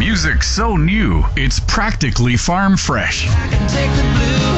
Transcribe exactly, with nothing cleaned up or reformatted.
Music so new, it's practically farm fresh. I can take the blues